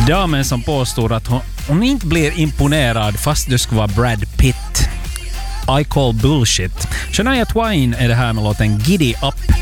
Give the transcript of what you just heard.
Damen som påstår att hon inte blir imponerad fast det skulle vara Brad Pitt. I call bullshit. Shania Twain är det här med låten Giddy Up.